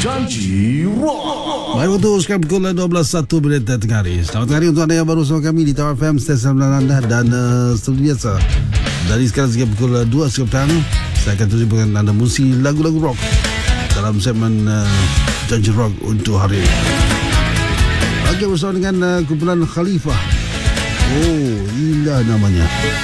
Janji Rock. Baik, waktu sekarang pukul 12.01 tengah hari. Selamat hari untuk anda yang baru bersama kami di Tower FM stesen anda. Dan seperti biasa, dari sekarang hingga pukul 2 petang, saya akan terus dengan anda musik lagu-lagu rock dalam segmen Janji Rock untuk hari ini. Lagi bersama dengan kumpulan Khalifah. Oh, indah namanya.